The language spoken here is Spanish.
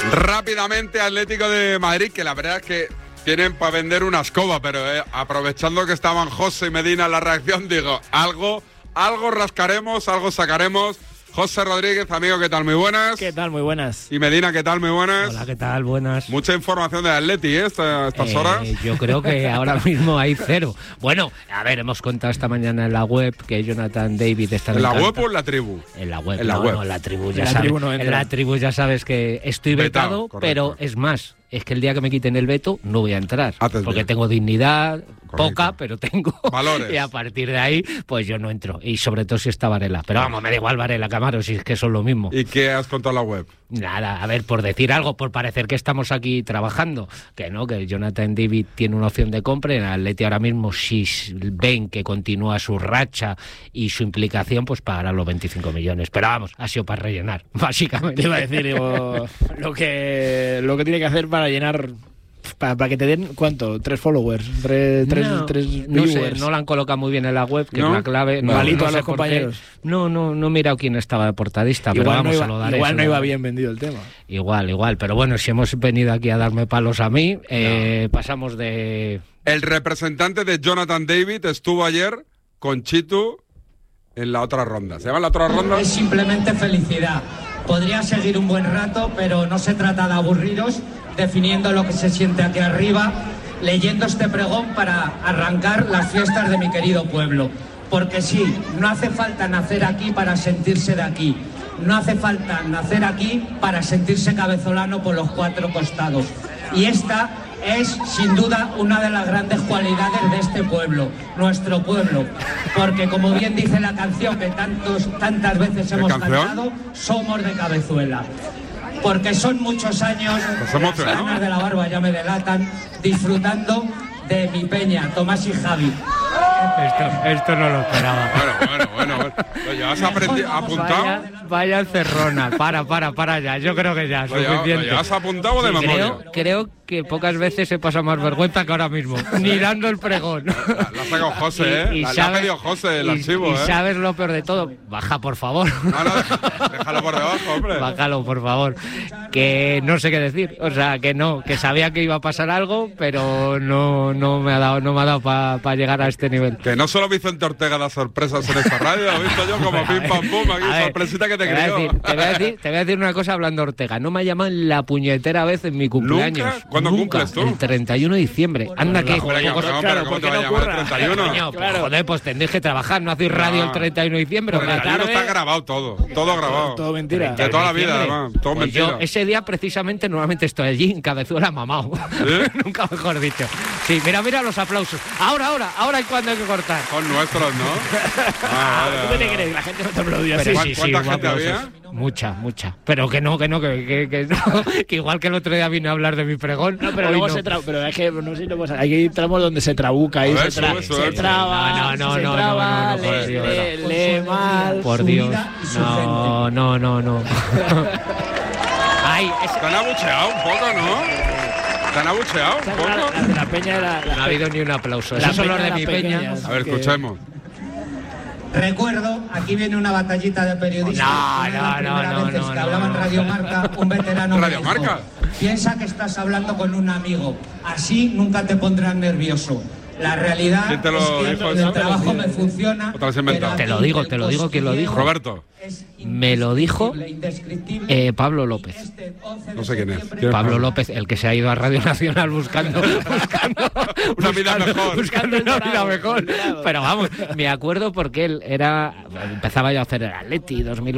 Rápidamente, Atlético de Madrid, que la verdad es que tienen para vender una escoba, pero aprovechando que estaban José y Medina en la reacción, digo, algo rascaremos, algo sacaremos. José Rodríguez, amigo, ¿qué tal? Muy buenas. ¿Qué tal? Muy buenas. Y Medina, ¿qué tal? Muy buenas. Hola, ¿qué tal? Buenas. Mucha información de Atleti, estas horas. Yo creo que ahora mismo hay cero. Bueno, a ver, hemos contado esta mañana en la web que Jonathan David está ¿En la web o en la tribu? En la web. En la web. No, en la tribu ya en sabes. La tribu no entra. En la tribu ya sabes que estoy vetado, pero es más. Es que el día que me quiten el veto no voy a entrar. Porque bien. Tengo dignidad, poca, pero tengo valores. Y a partir de ahí, pues yo no entro. Y sobre todo si está Varela. Pero vamos, me da igual Varela, Camaro, si es que son lo mismo. ¿Y qué has contado en la web? Nada, a ver, por decir algo, por parecer que estamos aquí trabajando. Que no, que Jonathan David tiene una opción de compra. En Atleti ahora mismo, si ven que continúa su racha y su implicación, pues pagarán los 25 millones. Pero vamos, ha sido para rellenar, básicamente. Te iba a decir, digo, lo que tiene que hacer para llenar, para que te den, ¿cuánto? 3 followers, 3 no viewers. Sé, no la han colocado muy bien en la web, que es la clave. Malito no a los compañeros. No he mirado quién estaba de portadista, igual pero vamos, no iba, se lo daré. Igual no iba bien vendido el tema. Igual, pero bueno, si hemos venido aquí a darme palos a mí, pasamos de... El representante de Jonathan David estuvo ayer con Chitu en la otra ronda. ¿Se llama la otra ronda? Es simplemente felicidad. Podría seguir un buen rato, pero no se trata de aburriros definiendo lo que se siente aquí arriba, leyendo este pregón para arrancar las fiestas de mi querido pueblo. Porque sí, no hace falta nacer aquí para sentirse de aquí. No hace falta nacer aquí para sentirse cabezolano por los 4 costados. Y esta es, sin duda, una de las grandes cualidades de este pueblo, nuestro pueblo. Porque, como bien dice la canción que tantas veces hemos cantado, somos de Cabezuela. Porque son muchos años, las ganas de la barba ya me delatan, disfrutando de mi peña, Tomás y Javi. Esto no lo esperaba. Bueno. ¿Ya has apuntado? Vaya encerrona. Para ya. Yo creo que ya es suficiente. ¿Ya has apuntado de memoria? Creo que pocas veces he pasado más vergüenza que ahora mismo. Ni dando el pregón. La ha sacado José, ¿eh? La ha pedido José el archivo, ¿eh? Y sabes lo peor de todo. Baja, por favor. No, déjalo por debajo, hombre. Bájalo, por favor. Que no sé qué decir. O sea, que no. Que sabía que iba a pasar algo, pero no me ha dado para llegar a este nivel. Que no solo Vicente Ortega da sorpresas en esta radio, lo he visto yo como pim pam pum, aquí sorpresita que te crió. Te voy a decir una cosa hablando de Ortega. No me ha llamado la puñetera vez en mi cumpleaños. ¿Nunca? ¿Cuándo cumples tú? El 31 de diciembre. Anda que... Claro, ¿cómo te va a llamar el 31? Claro. Joder, pues tendréis que trabajar, no hacéis radio el 31 de diciembre. El 31 está grabado todo grabado. Todo mentira. De toda la vida, además, todo pues mentira. Yo ese día precisamente normalmente estoy allí en Cabezuela mamao. ¿Sí? Nunca mejor dicho. Sí, mira los aplausos. Ahora y cuando hay que cortar. Son nuestros, ¿no? ¿Tú qué te crees? La gente no te aplaudía así. ¿Cuánta gente había? Mucha. Pero que no, que igual que el otro día vine a hablar de mi pregón. No, pero luego no. Pero es que no sé si lo pasa. Aquí tramos donde se trabuca y se traba. No, lee mal. Por Dios. No. Ay, te han abucheado un poco, ¿no? Te han abucheado un poco. La peña no ha habido ni un aplauso. Esos son los de mi peña. A ver, escuchemos. Recuerdo, aquí viene una batallita de periodistas. No. Que hablaba en Radio Marca, un veterano. ¿Radio Marca? Piensa que estás hablando con un amigo. Así nunca te pondrás nervioso. La realidad es que el trabajo me funciona. Te lo digo, ¿quién lo dijo? Roberto. Me lo dijo Pablo López. No sé quién es. Pablo López, el que se ha ido a Radio Nacional buscando una vida mejor. Pero vamos, me acuerdo porque él empezaba ya a hacer el Atleti 2000.